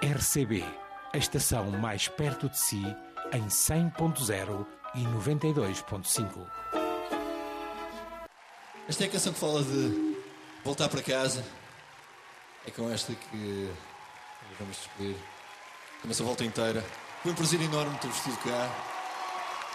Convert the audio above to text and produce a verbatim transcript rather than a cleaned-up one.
R C B, a estação mais perto de si, em cem ponto zero e noventa e dois ponto cinco. Esta é a canção que fala de voltar para casa. É com esta que vamos despedir. Começa a volta inteira. Foi um prazer enorme ter-vos tido cá.